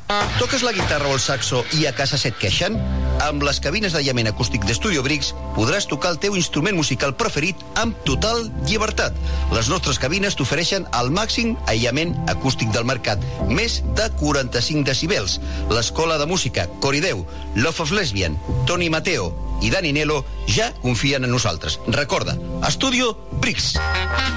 Toques la guitarra o el saxo i a casa se't queixen? Amb les cabines d'aïllament acústic d'Estudio Bricks podràs tocar el teu instrument musical preferit amb total llibertat. Les nostres cabines t'ofereixen el màxim aïllament acústic del mercat, més de 45 decibels. L'Escola de Música, Corideu, Love of Lesbian, Toni Mateo i Dani Nelo ja confien en nosaltres. Recorda, Estudio Bricks.